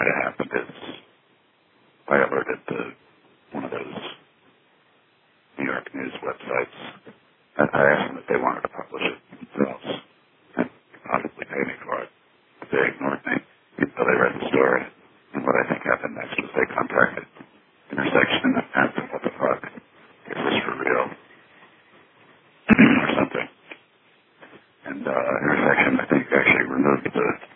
what happened is I alerted one of those New York news websites. I asked them if they wanted to publish it themselves and possibly pay me for it. But they ignored me until they read the story. And what I think happened next was they contacted Intersection and asked them what the fuck. Is this for real? or something. And Intersection, I think, actually removed the